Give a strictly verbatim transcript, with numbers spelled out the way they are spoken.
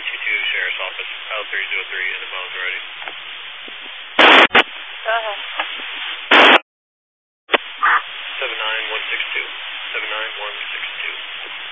two two, Sheriff's Office, L three oh three, in the bones already. Go ahead. seven nine one six two, seven nine one six two.